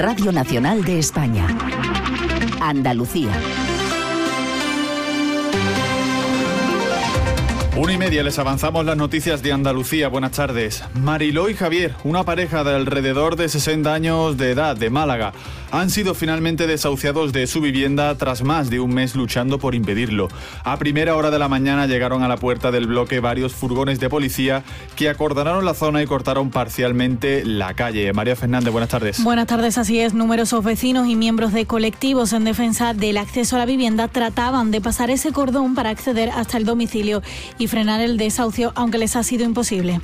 Radio Nacional de España. Andalucía. 1:30, les avanzamos las noticias de Andalucía. Buenas tardes. Mariló y Javier, una pareja de alrededor de 60 años de edad de Málaga, han sido finalmente desahuciados de su vivienda tras más de un mes luchando por impedirlo. A primera hora de la mañana llegaron a la puerta del bloque varios furgones de policía que acordonaron la zona y cortaron parcialmente la calle. María Fernández, buenas tardes. Buenas tardes, así es. Numerosos vecinos y miembros de colectivos en defensa del acceso a la vivienda trataban de pasar ese cordón para acceder hasta el domicilio y frenar el desahucio, aunque les ha sido imposible.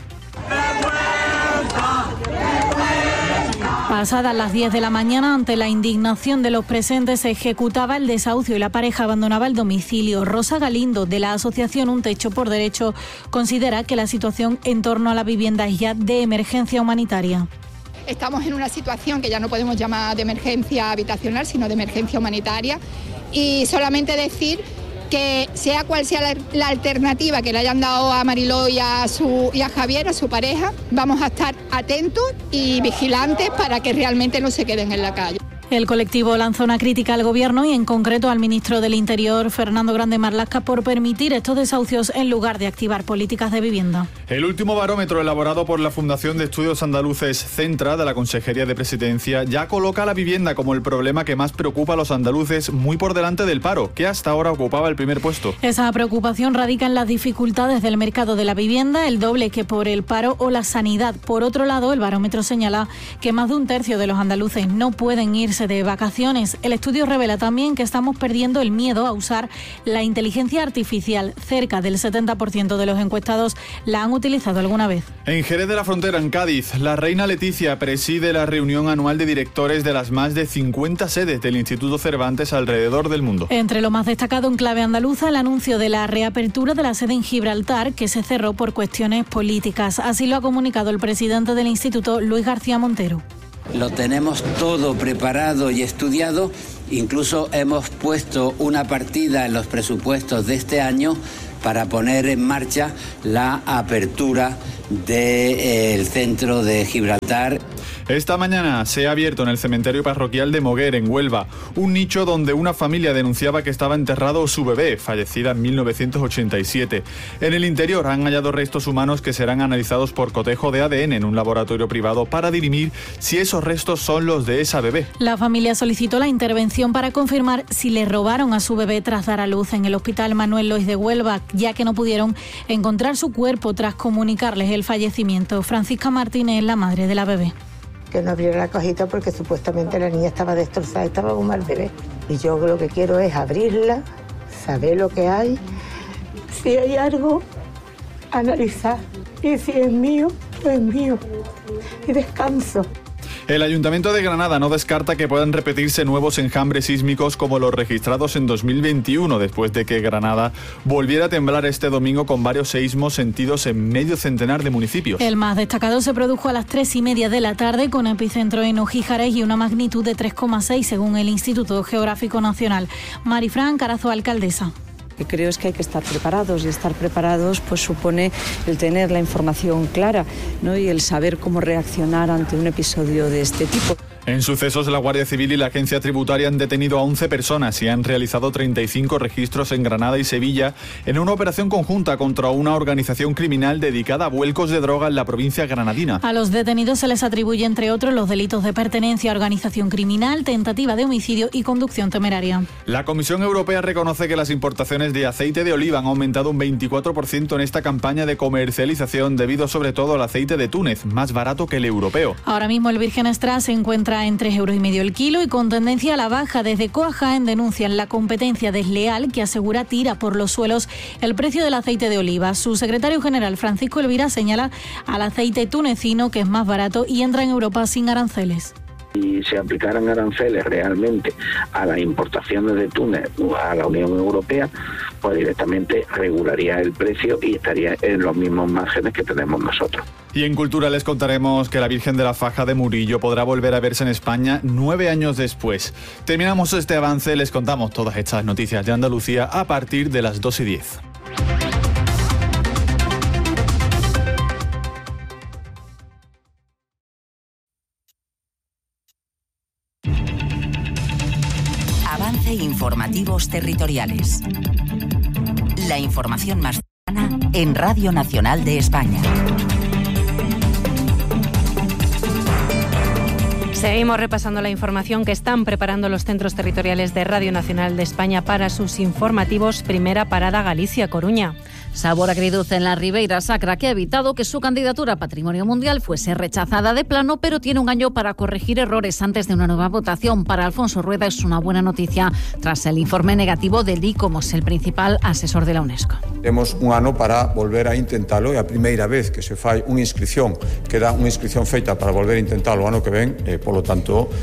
Pasadas las 10 de la mañana, ante la indignación de los presentes, se ejecutaba el desahucio y la pareja abandonaba el domicilio. Rosa Galindo, de la asociación Un Techo por Derecho, considera que la situación en torno a la vivienda es ya de emergencia humanitaria. Estamos en una situación que ya no podemos llamar de emergencia habitacional, sino de emergencia humanitaria, y solamente decir que sea cual sea la alternativa que le hayan dado a Mariló y a Javier, a su pareja, vamos a estar atentos y vigilantes para que realmente no se queden en la calle. El colectivo lanzó una crítica al Gobierno y en concreto al ministro del Interior, Fernando Grande Marlaska, por permitir estos desahucios en lugar de activar políticas de vivienda. El último barómetro elaborado por la Fundación de Estudios Andaluces Centra de la Consejería de Presidencia ya coloca la vivienda como el problema que más preocupa a los andaluces, muy por delante del paro, que hasta ahora ocupaba el primer puesto. Esa preocupación radica en las dificultades del mercado de la vivienda, el doble que por el paro o la sanidad. Por otro lado, el barómetro señala que más de un tercio de los andaluces no pueden irse de vacaciones. El estudio revela también que estamos perdiendo el miedo a usar la inteligencia artificial. Cerca del 70% de los encuestados la han utilizado alguna vez. En Jerez de la Frontera, en Cádiz, la reina Leticia preside la reunión anual de directores de las más de 50 sedes del Instituto Cervantes alrededor del mundo. Entre lo más destacado en clave andaluza, el anuncio de la reapertura de la sede en Gibraltar, que se cerró por cuestiones políticas. Así lo ha comunicado el presidente del instituto, Luis García Montero. Lo tenemos todo preparado y estudiado, incluso hemos puesto una partida en los presupuestos de este año para poner en marcha la apertura del centro de Gibraltar. Esta mañana se ha abierto en el cementerio parroquial de Moguer, en Huelva, un nicho donde una familia denunciaba que estaba enterrado su bebé, fallecida en 1987. En el interior han hallado restos humanos que serán analizados por cotejo de ADN en un laboratorio privado para dirimir si esos restos son los de esa bebé. La familia solicitó la intervención para confirmar si le robaron a su bebé tras dar a luz en el Hospital Manuel Lois de Huelva, ya que no pudieron encontrar su cuerpo tras comunicarles el fallecimiento. Francisca Martínez es la madre de la bebé. Que no abriera la cajita porque supuestamente la niña estaba destrozada, estaba como el bebé. Y yo lo que quiero es abrirla, saber lo que hay, si hay algo, analizar. Y si es mío, pues es mío. Y descanso. El Ayuntamiento de Granada no descarta que puedan repetirse nuevos enjambres sísmicos como los registrados en 2021, después de que Granada volviera a temblar este domingo con varios seísmos sentidos en medio centenar de municipios. El más destacado se produjo a las 3:30 de la tarde con epicentro en Ojíjares y una magnitud de 3,6 según el Instituto Geográfico Nacional. Marifran Carazo, alcaldesa. Lo que creo es que hay que estar preparados y estar preparados pues supone el tener la información clara, ¿no? Y el saber cómo reaccionar ante un episodio de este tipo. En sucesos, la Guardia Civil y la Agencia Tributaria han detenido a 11 personas y han realizado 35 registros en Granada y Sevilla en una operación conjunta contra una organización criminal dedicada a vuelcos de droga en la provincia granadina. A los detenidos se les atribuye, entre otros, los delitos de pertenencia a organización criminal, tentativa de homicidio y conducción temeraria. La Comisión Europea reconoce que las importaciones de aceite de oliva han aumentado un 24% en esta campaña de comercialización debido sobre todo al aceite de Túnez, más barato que el europeo. Ahora mismo el virgen extra se encuentra en 3,5 € el kilo y con tendencia a la baja. Desde COA Jaén denuncian la competencia desleal que asegura tira por los suelos el precio del aceite de oliva. Su secretario general, Francisco Elvira, señala al aceite tunecino que es más barato y entra en Europa sin aranceles. Si se aplicaran aranceles realmente a las importaciones de Túnez a la Unión Europea, pues directamente regularía el precio y estaría en los mismos márgenes que tenemos nosotros. Y en Cultura les contaremos que la Virgen de la Faja de Murillo podrá volver a verse en España 9 años después. Terminamos este avance, les contamos todas estas noticias de Andalucía a partir de las 2:10. Informativos Territoriales. La información más cercana en Radio Nacional de España. Seguimos repasando la información que están preparando los centros territoriales de Radio Nacional de España para sus informativos. Primera parada, Galicia, Coruña. Sabor agridulce en la Ribeira Sacra, que ha evitado que su candidatura a Patrimonio Mundial fuese rechazada de plano, pero tiene un año para corregir errores antes de una nueva votación. Para Alfonso Rueda es una buena noticia tras el informe negativo del ICOMOS, el principal asesor de la UNESCO. Temos un ano para volver a intentalo, é a primeira vez que se fai unha inscripción, queda unha inscripción feita para volver a intentalo o ano que ven, polo tanto,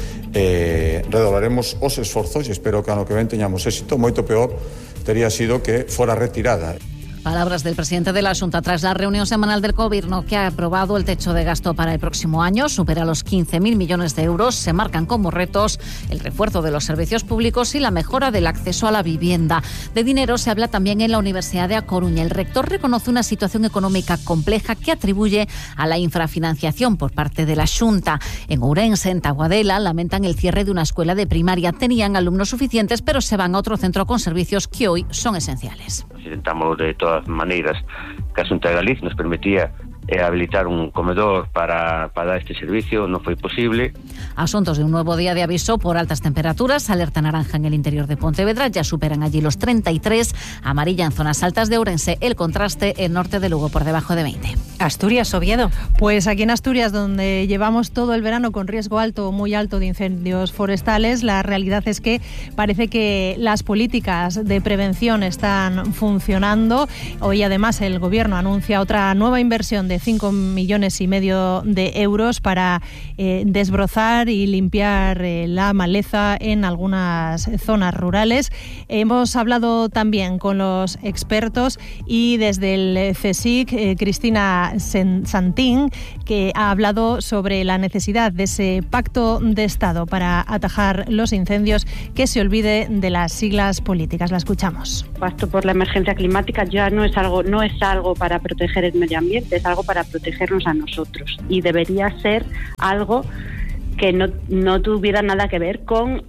redoblaremos os esforzos e espero que ano que ven teñamos éxito. Moito peor tería sido que fora retirada. Palabras del presidente de la Xunta tras la reunión semanal del Gobierno, que ha aprobado el techo de gasto para el próximo año. Supera los 15.000 millones de euros. Se marcan como retos el refuerzo de los servicios públicos y la mejora del acceso a la vivienda. De dinero se habla también en la Universidad de A Coruña. El rector reconoce una situación económica compleja que atribuye a la infrafinanciación por parte de la Xunta. En Ourense, en Taguadela, lamentan el cierre de una escuela de primaria. Tenían alumnos suficientes, pero se van a otro centro con servicios que hoy son esenciales. Intentamos de todas maneiras que a Xunta de Galicia nos permitía habilitar un comedor para dar este servicio. No foi posible. Asuntos de un nuevo día de aviso por altas temperaturas. Alerta naranja en el interior de Pontevedra. Ya superan allí los 33. Amarilla en zonas altas de Ourense. El contraste, el norte de Lugo por debajo de 20. Asturias, Oviedo. Pues aquí en Asturias, donde llevamos todo el verano con riesgo alto o muy alto de incendios forestales, la realidad es que parece que las políticas de prevención están funcionando. Hoy además el Gobierno anuncia otra nueva inversión de 5,5 millones de euros para desbrozar y limpiar la maleza en algunas zonas rurales. Hemos hablado también con los expertos y desde el CSIC, Cristina Santín, que ha hablado sobre la necesidad de ese pacto de Estado para atajar los incendios, que se olvide de las siglas políticas. La escuchamos. El pacto por la emergencia climática ya no es algo para proteger el medio ambiente, es algo para protegernos a nosotros, y debería ser algo que no tuviera nada que ver con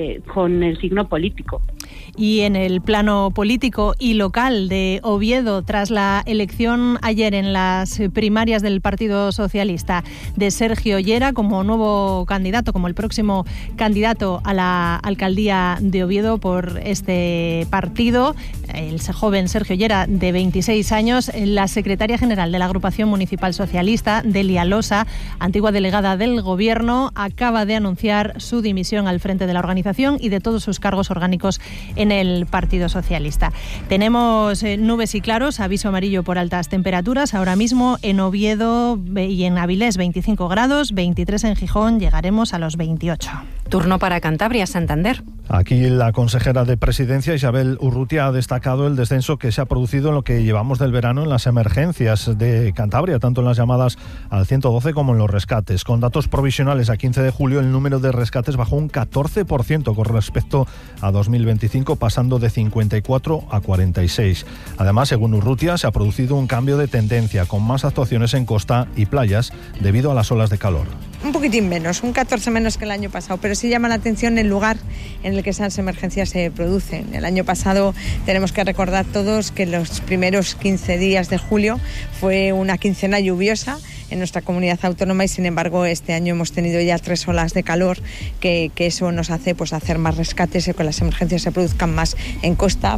el signo político. Y en el plano político y local de Oviedo, tras la elección ayer en las primarias del Partido Socialista de Sergio Llera como nuevo candidato, como el próximo candidato a la alcaldía de Oviedo por este partido, el joven Sergio Llera, de 26 años, la secretaria general de la Agrupación Municipal Socialista, Delia Losa, antigua delegada del Gobierno, acaba de anunciar su dimisión al frente de la organización y de todos sus cargos orgánicos en el Partido Socialista. Tenemos nubes y claros, aviso amarillo por altas temperaturas. Ahora mismo en Oviedo y en Avilés 25 grados, 23 en Gijón, llegaremos a los 28. Turno para Cantabria, Santander. Aquí la consejera de Presidencia, Isabel Urrutia, ha destacado el descenso que se ha producido en lo que llevamos del verano en las emergencias de Cantabria, tanto en las llamadas al 112 como en los rescates. Con datos provisionales a 15 de julio, el número de rescates bajó un 14% con respecto a 2025, pasando de 54 a 46. Además, según Urrutia, se ha producido un cambio de tendencia, con más actuaciones en costa y playas debido a las olas de calor. Un poquitín menos, un 14 menos que el año pasado, pero sí llama la atención el lugar en el que esas emergencias se producen. El año pasado tenemos que recordar todos que los primeros 15 días de julio fue una quincena lluviosa en nuestra comunidad autónoma, y sin embargo este año hemos tenido ya 3 olas de calor, que eso nos hace hacer más rescates y que las emergencias se produzcan más en costa.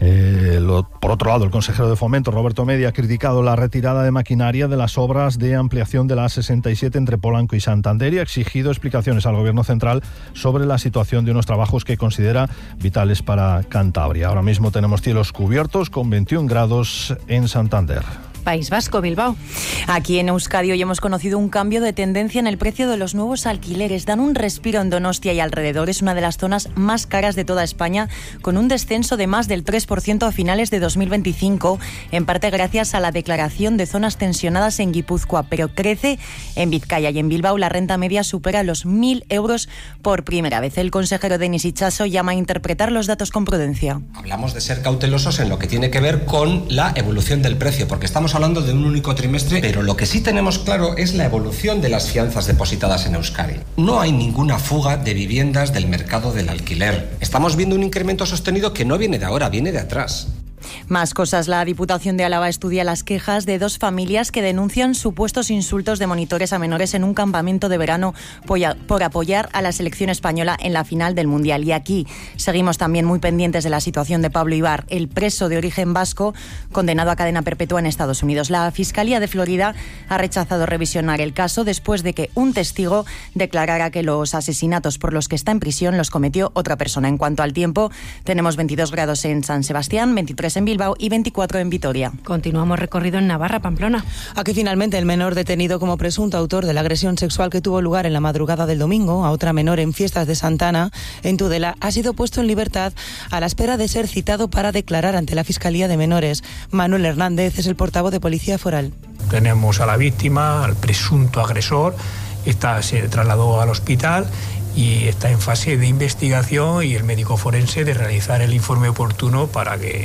Por otro lado, el consejero de Fomento, Roberto Media, ha criticado la retirada de maquinaria de las obras de ampliación de la A67 entre Polanco y Santander y ha exigido explicaciones al Gobierno central sobre la situación de unos trabajos que considera vitales para Cantabria. Ahora mismo tenemos cielos cubiertos con 21 grados en Santander. País Vasco, Bilbao. Aquí en Euskadi hoy hemos conocido un cambio de tendencia en el precio de los nuevos alquileres. Dan un respiro en Donostia y alrededor. Es una de las zonas más caras de toda España, con un descenso de más del 3% a finales de 2025, en parte gracias a la declaración de zonas tensionadas en Guipúzcoa, pero crece en Vizcaya y en Bilbao. La renta media supera los 1.000 euros por primera vez. El consejero Denis Itxaso llama a interpretar los datos con prudencia. Hablamos de ser cautelosos en lo que tiene que ver con la evolución del precio, porque estamos estamos hablando de un único trimestre, pero lo que sí tenemos claro es la evolución de las fianzas depositadas en Euskadi. No hay ninguna fuga de viviendas del mercado del alquiler. Estamos viendo un incremento sostenido que no viene de ahora, viene de atrás. Más cosas. La Diputación de Álava estudia las quejas de 2 familias que denuncian supuestos insultos de monitores a menores en un campamento de verano por apoyar a la selección española en la final del Mundial. Y aquí seguimos también muy pendientes de la situación de Pablo Ibar, el preso de origen vasco condenado a cadena perpetua en Estados Unidos. La Fiscalía de Florida ha rechazado revisionar el caso después de que un testigo declarara que los asesinatos por los que está en prisión los cometió otra persona. En cuanto al tiempo, tenemos 22 grados en San Sebastián, 23 en Bilbao y 24 en Vitoria. Continuamos recorrido en Navarra, Pamplona. Aquí finalmente el menor detenido como presunto autor de la agresión sexual que tuvo lugar en la madrugada del domingo a otra menor en Fiestas de Santana, en Tudela, ha sido puesto en libertad a la espera de ser citado para declarar ante la Fiscalía de Menores. Manuel Hernández es el portavoz de Policía Foral. Tenemos a la víctima, al presunto agresor, se trasladó al hospital y está en fase de investigación y el médico forense de realizar el informe oportuno para que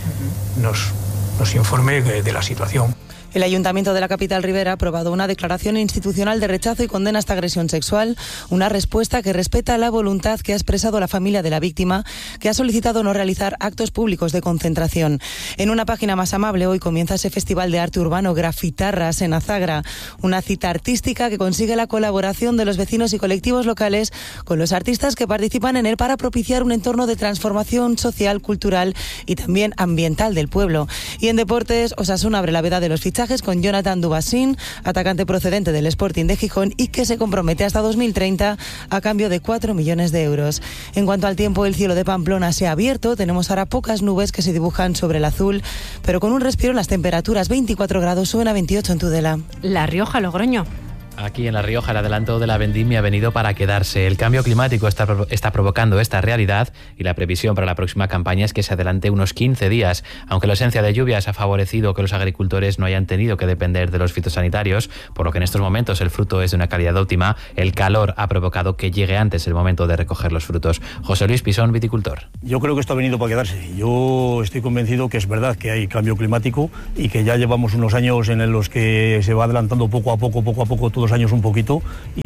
nos informe de la situación. El Ayuntamiento de la capital Ribera ha aprobado una declaración institucional de rechazo y condena a esta agresión sexual, una respuesta que respeta la voluntad que ha expresado la familia de la víctima, que ha solicitado no realizar actos públicos de concentración. En una página más amable, hoy comienza ese festival de arte urbano Grafitarras en Azagra, una cita artística que consigue la colaboración de los vecinos y colectivos locales con los artistas que participan en él para propiciar un entorno de transformación social, cultural y también ambiental del pueblo. Y en deportes, Osasuna abre la veda de los fichajes con Jonathan Dubassin, atacante procedente del Sporting de Gijón y que se compromete hasta 2030 a cambio de 4 millones de euros. En cuanto al tiempo, el cielo de Pamplona se ha abierto, tenemos ahora pocas nubes que se dibujan sobre el azul, pero con un respiro en las temperaturas, 24 grados, suben a 28 en Tudela. La Rioja, Logroño. Aquí en La Rioja el adelanto de la vendimia ha venido para quedarse. El cambio climático está provocando esta realidad y la previsión para la próxima campaña es que se adelante unos 15 días. Aunque la ausencia de lluvias ha favorecido que los agricultores no hayan tenido que depender de los fitosanitarios, por lo que en estos momentos el fruto es de una calidad óptima, el calor ha provocado que llegue antes el momento de recoger los frutos. José Luis Pisón, viticultor. Yo creo que esto ha venido para quedarse. Yo estoy convencido que es verdad que hay cambio climático y que ya llevamos unos años en los que se va adelantando poco a poco, todos los años un poquito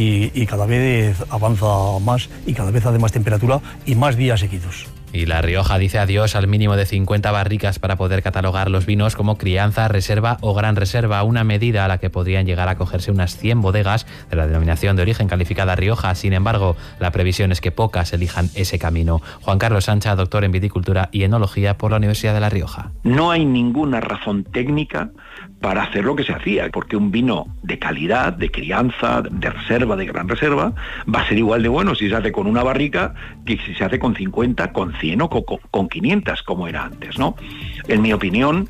y cada vez avanza más y cada vez hace más temperatura y más días seguidos. Y La Rioja dice adiós al mínimo de 50 barricas para poder catalogar los vinos como crianza, reserva o gran reserva, una medida a la que podrían llegar a acogerse unas 100 bodegas de la denominación de origen calificada Rioja. Sin embargo, la previsión es que pocas elijan ese camino. Juan Carlos Sancha, doctor en viticultura y enología por la Universidad de La Rioja. No hay ninguna razón técnica para hacer lo que se hacía, porque un vino de calidad, de crianza, de reserva, de gran reserva, va a ser igual de bueno si se hace con una barrica que si se hace con 50, con 100 o con 500, como era antes, ¿no? En mi opinión,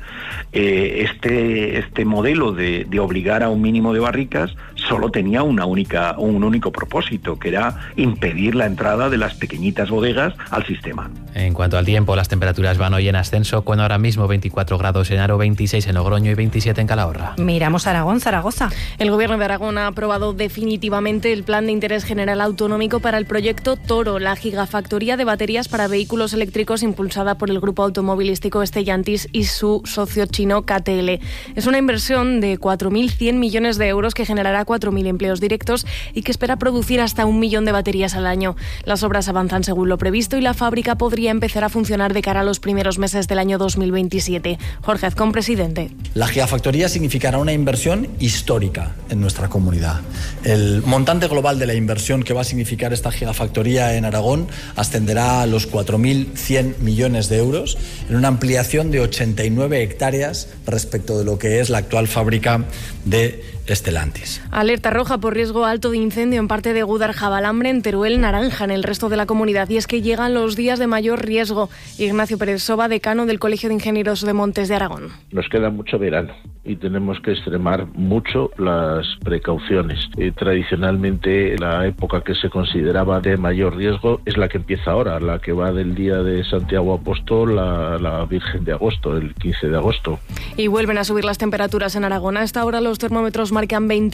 este modelo de obligar a un mínimo de barricas solo tenía un único propósito, que era impedir la entrada de las pequeñitas bodegas al sistema. En cuanto al tiempo, las temperaturas van hoy en ascenso, con ahora mismo 24 grados en Aro, 26 en Logroño y 27 en Calahorra. Miramos Aragón, Zaragoza. El Gobierno de Aragón ha aprobado definitivamente el Plan de Interés General Autonómico para el proyecto Toro, la gigafactoría de baterías para vehículos eléctricos impulsada por el grupo automovilístico Stellantis y su socio chino KTL. Es una inversión de 4.100 millones de euros que generará 4.000 empleos directos y que espera producir hasta 1 millón de baterías al año. Las obras avanzan según lo previsto y la fábrica podría empezar a funcionar de cara a los primeros meses del año 2027. Jorge Azcón, presidente. La gigafactoría significará una inversión histórica en nuestra comunidad. El montante global de la inversión que va a significar esta gigafactoría en Aragón ascenderá a los 4.100 millones de euros en una ampliación de 89 hectáreas respecto de lo que es la actual fábrica de Stellantis. Alerta roja por riesgo alto de incendio en parte de Gúdar-Jabalambre, en Teruel, naranja en el resto de la comunidad. Y es que llegan los días de mayor riesgo. Ignacio Pérez Soba, decano del Colegio de Ingenieros de Montes de Aragón. Nos queda mucho verano y tenemos que extremar mucho las precauciones. Tradicionalmente la época que se consideraba de mayor riesgo es la que empieza ahora, la que va del día de Santiago Apóstol a la Virgen de Agosto, el 15 de agosto. Y vuelven a subir las temperaturas en Aragón. A esta hora los termómetros marcan 29 grados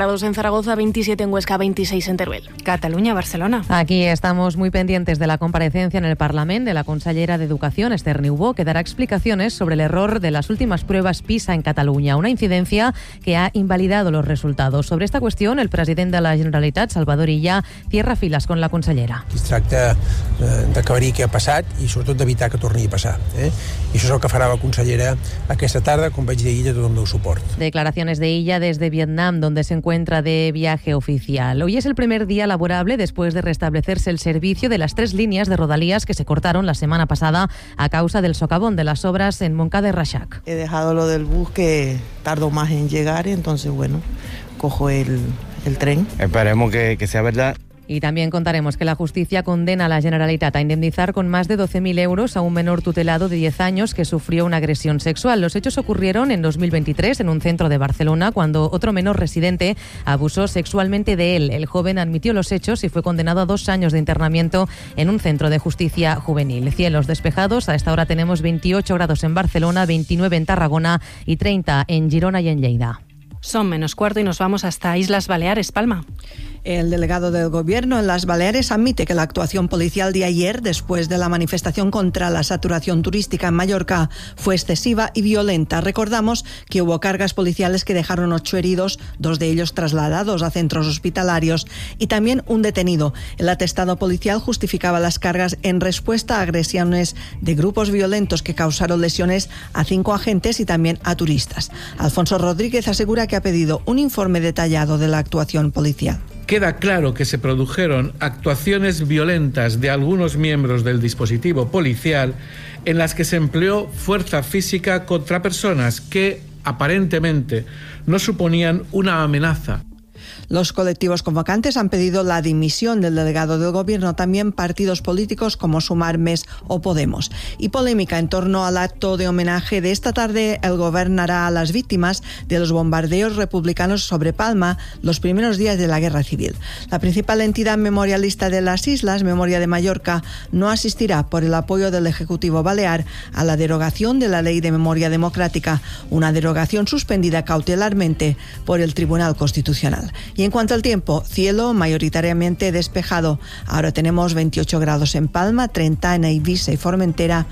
grados en Zaragoza, 27 en Huesca, 26 en Teruel. Cataluña, Barcelona. Aquí estamos muy pendientes de la comparecencia en el Parlament de la consellera de Educación, Esther Niubó, que dará explicaciones sobre el error de las últimas pruebas PISA en Cataluña, una incidencia que ha invalidado los resultados. Sobre esta cuestión, el presidente de la Generalitat, Salvador Illa, cierra filas con la consellera. Es tracta d'aclarir què ha passat i sobretot d'evitar que torni a passar. I això és el que farà la consellera aquesta tarda, com vaig dir ahir, de tot el meu suport. Declaraciones de Illa desde Vietnam, donde se encuentra de viaje oficial. Hoy es el primer día laborable después de restablecerse el servicio de las 3 líneas de Rodalías que se cortaron la semana pasada a causa del socavón de las obras en Montcada de Reixac. He dejado lo del bus que tardó más en llegar y entonces, bueno, cojo el tren. Esperemos que sea verdad. Y también contaremos que la justicia condena a la Generalitat a indemnizar con más de 12.000 euros a un menor tutelado de 10 años que sufrió una agresión sexual. Los hechos ocurrieron en 2023 en un centro de Barcelona cuando otro menor residente abusó sexualmente de él. El joven admitió los hechos y fue condenado a 2 años de internamiento en un centro de justicia juvenil. Cielos despejados, a esta hora tenemos 28 grados en Barcelona, 29 en Tarragona y 30 en Girona y en Lleida. Son menos cuarto y nos vamos hasta Islas Baleares, Palma. El delegado del Gobierno en las Baleares admite que la actuación policial de ayer, después de la manifestación contra la saturación turística en Mallorca, fue excesiva y violenta. Recordamos que hubo cargas policiales que dejaron 8 heridos, 2 de ellos trasladados a centros hospitalarios y también un detenido. El atestado policial justificaba las cargas en respuesta a agresiones de grupos violentos que causaron lesiones a 5 agentes y también a turistas. Alfonso Rodríguez asegura que ha pedido un informe detallado de la actuación policial. Queda claro que se produjeron actuaciones violentas de algunos miembros del dispositivo policial en las que se empleó fuerza física contra personas que aparentemente no suponían una amenaza. Los colectivos convocantes han pedido la dimisión del delegado del Gobierno, también partidos políticos como Sumar, MES o Podemos. Y polémica en torno al acto de homenaje de esta tarde. El Gobierno hará a las víctimas de los bombardeos republicanos sobre Palma los primeros días de la Guerra Civil. La principal entidad memorialista de las islas, Memoria de Mallorca, no asistirá por el apoyo del Ejecutivo Balear a la derogación de la Ley de Memoria Democrática, una derogación suspendida cautelarmente por el Tribunal Constitucional. Y en cuanto al tiempo, cielo mayoritariamente despejado. Ahora tenemos 28 grados en Palma, 30 en Eivissa y Formentera,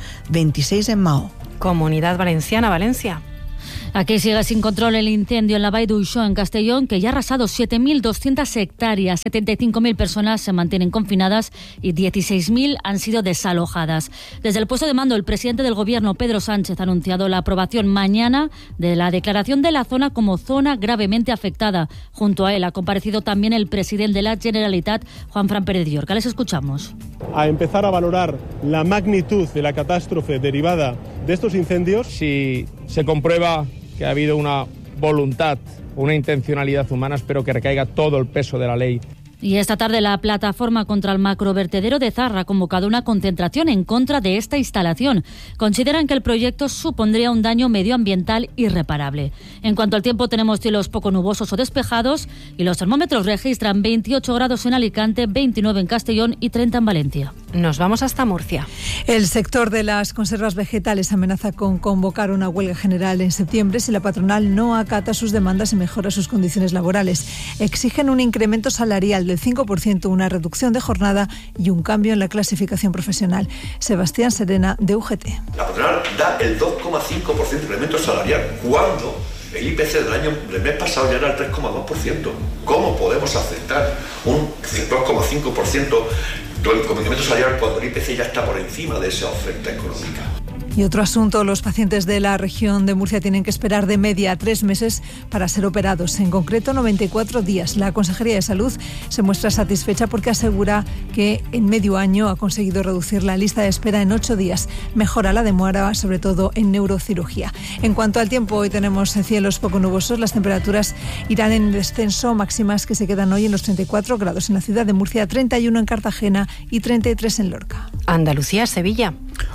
26 en Mao. Comunidad Valenciana, Valencia. Aquí sigue sin control el incendio en la Vall d'Uixó, en Castellón, que ya ha arrasado 7.200 hectáreas. 75.000 personas se mantienen confinadas y 16.000 han sido desalojadas. Desde el puesto de mando, el presidente del Gobierno, Pedro Sánchez, ha anunciado la aprobación mañana de la declaración de la zona como zona gravemente afectada. Junto a él ha comparecido también el presidente de la Generalitat, Juanfran Pérez de Llorca. Les escuchamos. A empezar a valorar la magnitud de la catástrofe derivada de estos incendios. Si se comprueba que ha habido una voluntad, una intencionalidad humana, espero que recaiga todo el peso de la ley. Y esta tarde la plataforma contra el macrovertedero de Zarra ha convocado una concentración en contra de esta instalación. Consideran que el proyecto supondría un daño medioambiental irreparable. En cuanto al tiempo, tenemos cielos poco nubosos o despejados y los termómetros registran 28 grados en Alicante, 29 en Castellón y 30 en Valencia. Nos vamos hasta Murcia. El sector de las conservas vegetales amenaza con convocar una huelga general en septiembre si la patronal no acata sus demandas y mejora sus condiciones laborales. Exigen un incremento salarial del 5%, una reducción de jornada y un cambio en la clasificación profesional. Sebastián Serena, de UGT. La patronal da el 2,5% de incremento salarial cuando el IPC del mes pasado ya era el 3,2%. ¿Cómo podemos aceptar un 2,5% con incremento salarial cuando el IPC ya está por encima de esa oferta económica? Y otro asunto, los pacientes de la región de Murcia tienen que esperar de media 3 meses para ser operados, en concreto 94 días. La Consejería de Salud se muestra satisfecha porque asegura que en medio año ha conseguido reducir la lista de espera en 8 días. Mejora la demora, sobre todo en neurocirugía. En cuanto al tiempo, hoy tenemos cielos poco nubosos, las temperaturas irán en descenso, máximas que se quedan hoy en los 34 grados en la ciudad de Murcia, 31 en Cartagena y 33 en Lorca. Andalucía, Sevilla.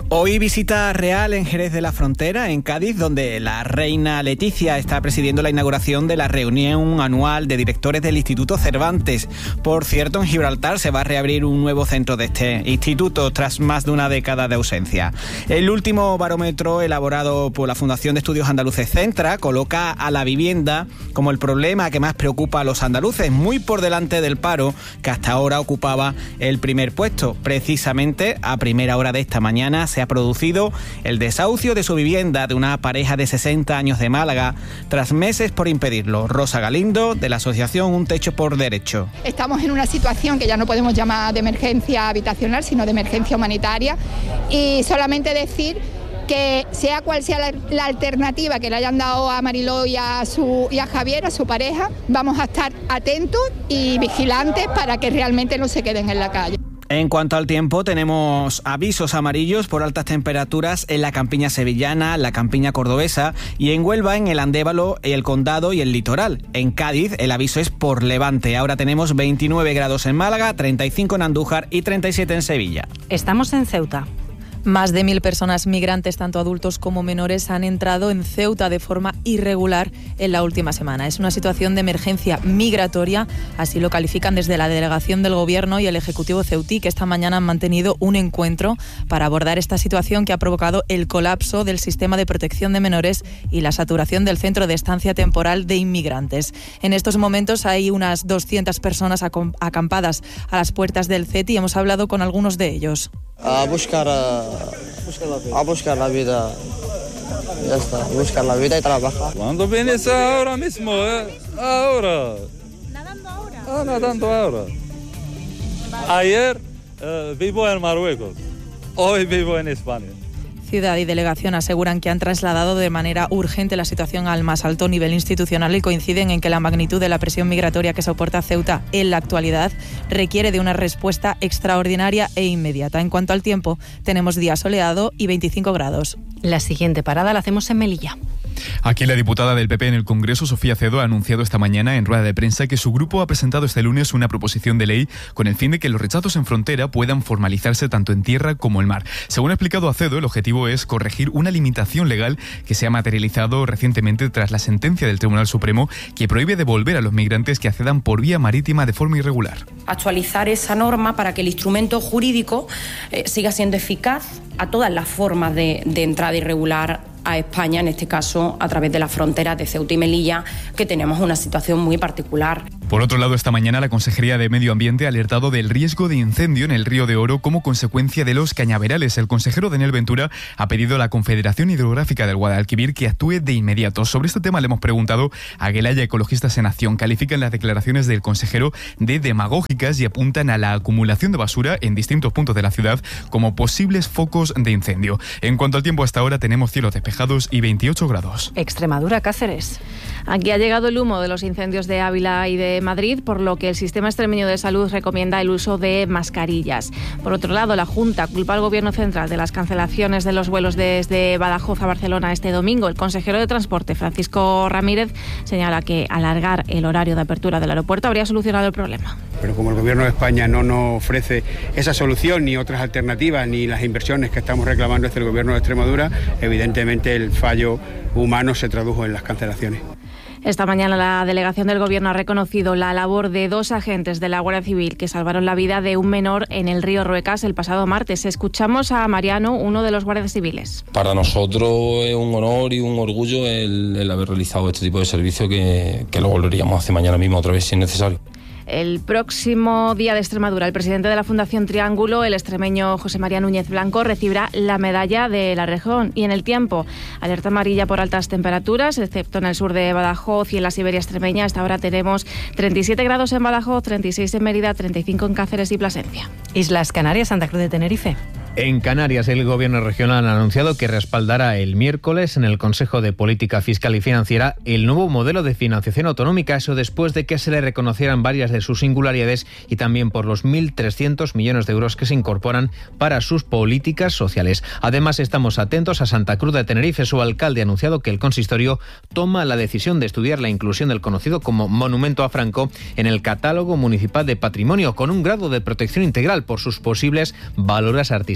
Hoy visita real en Jerez de la Frontera, en Cádiz, donde la reina Leticia está presidiendo la inauguración de la reunión anual de directores del Instituto Cervantes. Por cierto, en Gibraltar se va a reabrir un nuevo centro de este instituto tras más de una década de ausencia. El último barómetro elaborado por la Fundación de Estudios Andaluces Centra coloca a la vivienda como el problema que más preocupa a los andaluces, muy por delante del paro, que hasta ahora ocupaba el primer puesto. Precisamente a primera hora de esta mañana se ha producido el desahucio de su vivienda de una pareja de 60 años de Málaga, tras meses por impedirlo. Rosa Galindo, de la asociación Un Techo por Derecho. Estamos en una situación que ya no podemos llamar de emergencia habitacional, sino de emergencia humanitaria, y solamente decir que sea cual sea la alternativa que le hayan dado a Mariló y a Javier, a su pareja, vamos a estar atentos y vigilantes para que realmente no se queden en la calle. En cuanto al tiempo, tenemos avisos amarillos por altas temperaturas en la campiña sevillana, la campiña cordobesa y en Huelva, en el Andévalo, el Condado y el Litoral. En Cádiz, el aviso es por levante. Ahora tenemos 29 grados en Málaga, 35 en Andújar y 37 en Sevilla. Estamos en Ceuta. Más de 1.000 personas migrantes, tanto adultos como menores, han entrado en Ceuta de forma irregular en la última semana. Es una situación de emergencia migratoria, así lo califican desde la delegación del Gobierno y el Ejecutivo ceutí, que esta mañana han mantenido un encuentro para abordar esta situación que ha provocado el colapso del sistema de protección de menores y la saturación del centro de estancia temporal de inmigrantes. En estos momentos hay unas 200 personas acampadas a las puertas del CETI y hemos hablado con algunos de ellos. A buscar la vida. Ya está, buscar la vida y trabajar. ¿Cuándo vienes ahora mismo? Ahora. ¿Nadando ahora? Nadando ahora. Ayer vivo en Marruecos, hoy vivo en España. Ciudad y delegación aseguran que han trasladado de manera urgente la situación al más alto nivel institucional y coinciden en que la magnitud de la presión migratoria que soporta Ceuta en la actualidad requiere de una respuesta extraordinaria e inmediata. En cuanto al tiempo, tenemos día soleado y 25 grados. La siguiente parada la hacemos en Melilla. Aquí la diputada del PP en el Congreso, Sofía Cedo, ha anunciado esta mañana en rueda de prensa que su grupo ha presentado este lunes una proposición de ley con el fin de que los rechazos en frontera puedan formalizarse tanto en tierra como en mar. Según ha explicado Acedo, el objetivo es corregir una limitación legal que se ha materializado recientemente tras la sentencia del Tribunal Supremo que prohíbe devolver a los migrantes que accedan por vía marítima de forma irregular. Actualizar esa norma para que el instrumento jurídico siga siendo eficaz a todas las formas de entrada irregular a España, en este caso a través de las fronteras de Ceuta y Melilla, que tenemos una situación muy particular. Por otro lado, esta mañana la Consejería de Medio Ambiente ha alertado del riesgo de incendio en el Río de Oro como consecuencia de los cañaverales. El consejero Daniel Ventura ha pedido a la Confederación Hidrográfica del Guadalquivir que actúe de inmediato. Sobre este tema le hemos preguntado a Gelaya, Ecologistas en Acción. Califican las declaraciones del consejero de demagógicas y apuntan a la acumulación de basura en distintos puntos de la ciudad como posibles focos de incendio. En cuanto al tiempo, hasta ahora tenemos cielos despejados y 28 grados. Extremadura, Cáceres. Aquí ha llegado el humo de los incendios de Ávila y de Madrid, por lo que el Sistema Extremeño de Salud recomienda el uso de mascarillas. Por otro lado, la Junta culpa al Gobierno central de las cancelaciones de los vuelos desde Badajoz a Barcelona este domingo. El consejero de Transporte, Francisco Ramírez, señala que alargar el horario de apertura del aeropuerto habría solucionado el problema. Pero como el Gobierno de España no nos ofrece esa solución, ni otras alternativas, ni las inversiones que estamos reclamando desde el Gobierno de Extremadura, evidentemente el fallo humano se tradujo en las cancelaciones. Esta mañana la delegación del Gobierno ha reconocido la labor de 2 agentes de la Guardia Civil que salvaron la vida de un menor en el río Ruecas el pasado martes. Escuchamos a Mariano, uno de los guardias civiles. Para nosotros es un honor y un orgullo el haber realizado este tipo de servicio que lo volveríamos a hacer mañana mismo otra vez si es necesario. El próximo día de Extremadura, el presidente de la Fundación Triángulo, el extremeño José María Núñez Blanco, recibirá la medalla de la región. Y en el tiempo, alerta amarilla por altas temperaturas, excepto en el sur de Badajoz y en la Siberia extremeña. Hasta ahora tenemos 37 grados en Badajoz, 36 en Mérida, 35 en Cáceres y Plasencia. Islas Canarias, Santa Cruz de Tenerife. En Canarias, el Gobierno regional ha anunciado que respaldará el miércoles en el Consejo de Política Fiscal y Financiera el nuevo modelo de financiación autonómica, eso después de que se le reconocieran varias de sus singularidades y también por los 1.300 millones de euros que se incorporan para sus políticas sociales. Además, estamos atentos a Santa Cruz de Tenerife. Su alcalde ha anunciado que el consistorio toma la decisión de estudiar la inclusión del conocido como Monumento a Franco en el catálogo municipal de patrimonio, con un grado de protección integral por sus posibles valores artísticos.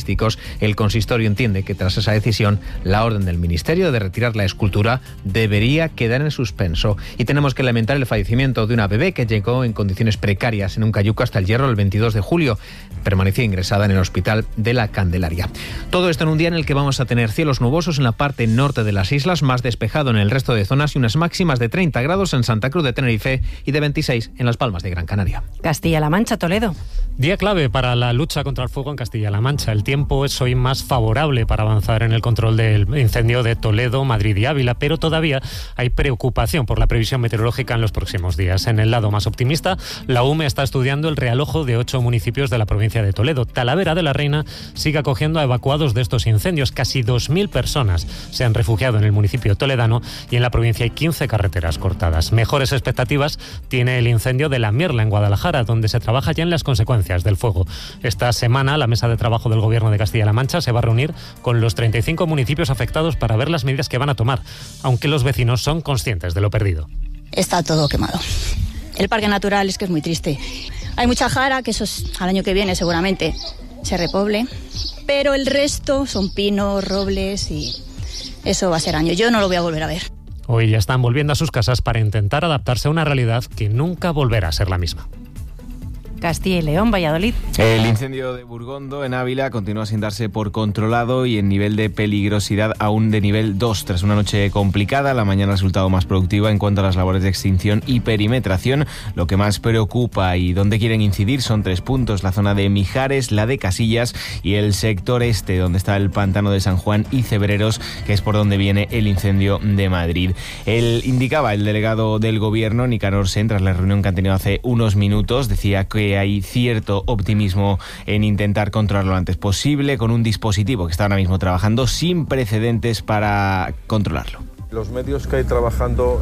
turísticos. El consistorio entiende que tras esa decisión, la orden del Ministerio de retirar la escultura debería quedar en suspenso. Y tenemos que lamentar el fallecimiento de una bebé que llegó en condiciones precarias en un cayuco hasta el Hierro el 22 de julio. Permanecía ingresada en el hospital de la Candelaria. Todo esto en un día en el que vamos a tener cielos nubosos en la parte norte de las islas, más despejado en el resto de zonas y unas máximas de 30 grados en Santa Cruz de Tenerife y de 26 en Las Palmas de Gran Canaria. Castilla-La Mancha, Toledo. Día clave para la lucha contra el fuego en Castilla-La Mancha. El tiempo es hoy más favorable para avanzar en el control del incendio de Toledo, Madrid y Ávila, pero todavía hay preocupación por la previsión meteorológica en los próximos días. En el lado más optimista, la UME está estudiando el realojo de 8 municipios de la provincia de Toledo. Talavera de la Reina sigue acogiendo a evacuados de estos incendios. Casi 2.000 personas se han refugiado en el municipio toledano y en la provincia hay 15 carreteras cortadas. Mejores expectativas tiene el incendio de La Mierla en Guadalajara, donde se trabaja ya en las consecuencias del fuego. Esta semana la mesa de trabajo del Gobierno de Castilla-La Mancha se va a reunir con los 35 municipios afectados para ver las medidas que van a tomar, aunque los vecinos son conscientes de lo perdido. Está todo quemado. El parque natural es que es muy triste. Hay mucha jara, que eso es al año que viene seguramente se repoble, pero el resto son pinos, robles y eso va a ser año. Yo no lo voy a volver a ver. Hoy ya están volviendo a sus casas para intentar adaptarse a una realidad que nunca volverá a ser la misma. Castilla y León, Valladolid. El incendio de Burgondo en Ávila continúa sin darse por controlado y en nivel de peligrosidad aún de nivel 2. Tras una noche complicada, la mañana ha resultado más productiva en cuanto a las labores de extinción y perimetración. Lo que más preocupa y donde quieren incidir son 3 puntos: la zona de Mijares, la de Casillas y el sector este, donde está el pantano de San Juan y Cebreros, que es por donde viene el incendio de Madrid. Indicaba el delegado del Gobierno, Nicanor Sen, tras la reunión que han tenido hace unos minutos, decía que hay cierto optimismo en intentar controlarlo lo antes posible con un dispositivo que está ahora mismo trabajando sin precedentes para controlarlo. Los medios que hay trabajando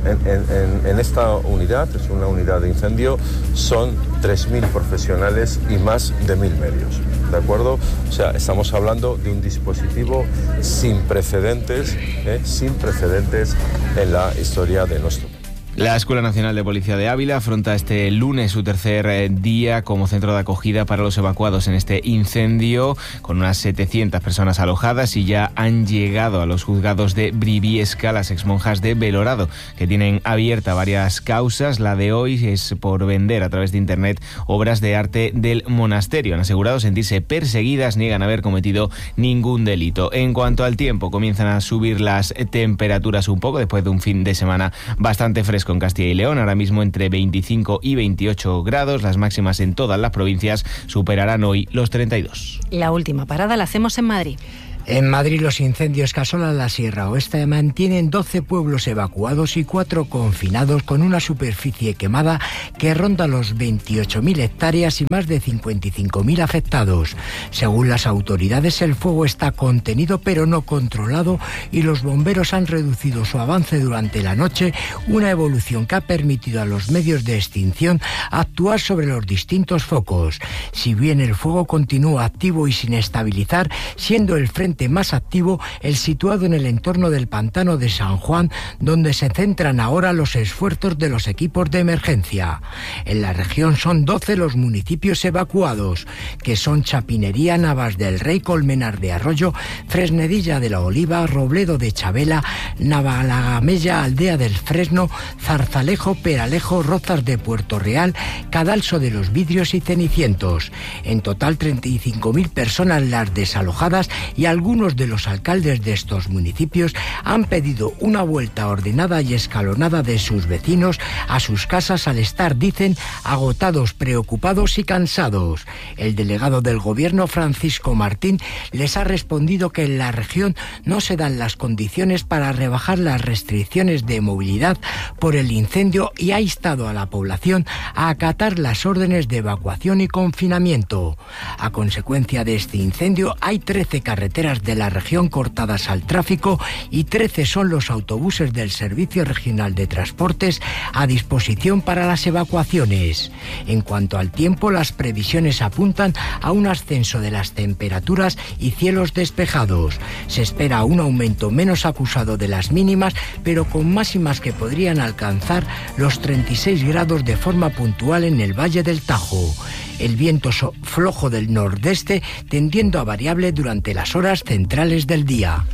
en esta unidad, es una unidad de incendio, son 3.000 profesionales y más de 1.000 medios, ¿de acuerdo? O sea, estamos hablando de un dispositivo sin precedentes en la historia de nuestro país. La Escuela Nacional de Policía de Ávila afronta este lunes su tercer día como centro de acogida para los evacuados en este incendio, con unas 700 personas alojadas, y ya han llegado a los juzgados de Briviesca las exmonjas de Belorado, que tienen abierta varias causas. La de hoy es por vender a través de internet obras de arte del monasterio. Han asegurado sentirse perseguidas, niegan haber cometido ningún delito. En cuanto al tiempo, comienzan a subir las temperaturas un poco después de un fin de semana bastante fresco en Castilla y León. Ahora mismo entre 25 y 28 grados. Las máximas en todas las provincias superarán hoy los 32. La última parada la hacemos en Madrid. En Madrid, los incendios que asolan la Sierra Oeste mantienen 12 pueblos evacuados y 4 confinados, con una superficie quemada que ronda los 28.000 hectáreas y más de 55.000 afectados. Según las autoridades, el fuego está contenido pero no controlado y los bomberos han reducido su avance durante la noche, una evolución que ha permitido a los medios de extinción actuar sobre los distintos focos. Si bien el fuego continúa activo y sin estabilizar, siendo el frente más activo el situado en el entorno del pantano de San Juan, donde se centran ahora los esfuerzos de los equipos de emergencia. En la región son 12 los municipios evacuados, que son Chapinería, Navas del Rey, Colmenar de Arroyo, Fresnedilla de la Oliva, Robledo de Chabela, Navalagamella, Aldea del Fresno, Zarzalejo, Peralejo, Rozas de Puerto Real, Cadalso de los Vidrios y Cenicientos. En total 35.000 personas las desalojadas, y algunos de los alcaldes de estos municipios han pedido una vuelta ordenada y escalonada de sus vecinos a sus casas al estar, dicen, agotados, preocupados y cansados. El delegado del Gobierno, Francisco Martín, les ha respondido que en la región no se dan las condiciones para rebajar las restricciones de movilidad por el incendio y ha instado a la población a acatar las órdenes de evacuación y confinamiento. A consecuencia de este incendio hay 13 carreteras de la región cortadas al tráfico y 13 son los autobuses del Servicio Regional de Transportes a disposición para las evacuaciones. En cuanto al tiempo, las previsiones apuntan a un ascenso de las temperaturas y cielos despejados. Se espera un aumento menos acusado de las mínimas, pero con máximas que podrían alcanzar los 36 grados de forma puntual en el Valle del Tajo. El viento flojo del nordeste tendiendo a variable durante las horas centrales del día.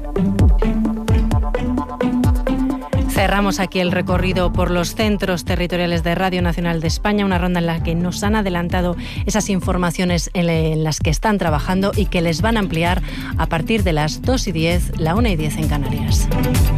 Cerramos aquí el recorrido por los centros territoriales de Radio Nacional de España, una ronda en la que nos han adelantado esas informaciones en las que están trabajando y que les van a ampliar a partir de las 2:10, la 1:10 en Canarias.